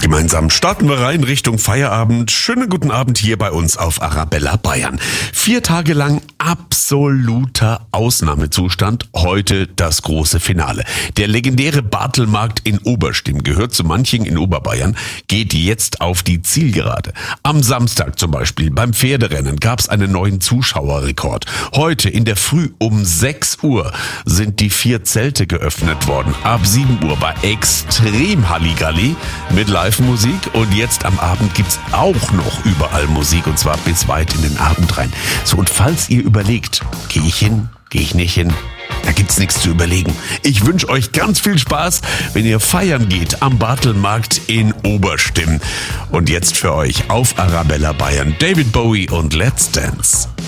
Gemeinsam starten wir rein Richtung Feierabend. Schönen guten Abend hier bei uns auf Arabella Bayern. 4 Tage lang absoluter Ausnahmezustand. Heute das große Finale. Der legendäre Bartelmarkt in Oberstimm, gehört zu manchen in Oberbayern, geht jetzt auf die Zielgerade. Am Samstag zum Beispiel beim Pferderennen gab es einen neuen Zuschauerrekord. Heute in der Früh um 6 Uhr sind die 4 Zelte geöffnet worden. Ab 7 Uhr war extrem Halligalli mit Live-Musik und jetzt am Abend gibt's auch noch überall Musik und zwar bis weit in den Abend rein. So, und falls ihr überlegt, gehe ich hin, gehe ich nicht hin, da gibt's nichts zu überlegen. Ich wünsche euch ganz viel Spaß, wenn ihr feiern geht am Bartelmarkt in Oberstimm. Und jetzt für euch auf Arabella Bayern David Bowie und Let's Dance.